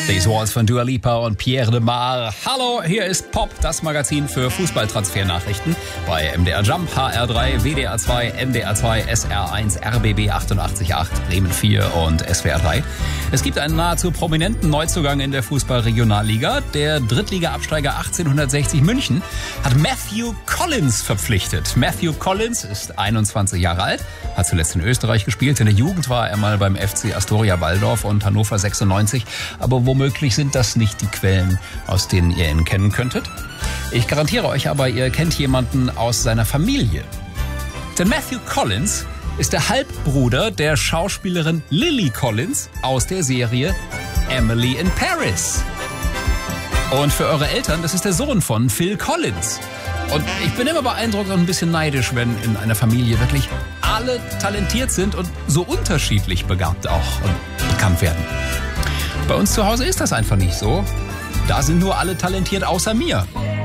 These Walls von Dua Lipa und Pierre de Mar. Hallo, hier ist Pop, das Magazin für Fußballtransfernachrichten bei MDR Jump, HR3, WDR 2, MDR 2, SR1, RBB 88.8, Bremen 4 und SWR 3. Es gibt einen nahezu prominenten Neuzugang in der Fußball-Regionalliga. Der Drittliga-Absteiger 1860 München hat Matthew Collins verpflichtet. Matthew Collins ist 21 Jahre alt, hat zuletzt in Österreich gespielt. In der Jugend war er mal beim FC Astoria Waldorf und Hannover 96. Aber womöglich sind das nicht die Quellen, aus denen ihr ihn kennen könntet. Ich garantiere euch aber, ihr kennt jemanden aus seiner Familie. Denn Matthew Collins ist der Halbbruder der Schauspielerin Lily Collins aus der Serie Emily in Paris. Und für eure Eltern, das ist der Sohn von Phil Collins. Und ich bin immer beeindruckt und ein bisschen neidisch, wenn in einer Familie wirklich alle talentiert sind und so unterschiedlich begabt auch und bekannt werden. Bei uns zu Hause ist das einfach nicht so. Da sind nur alle talentiert außer mir.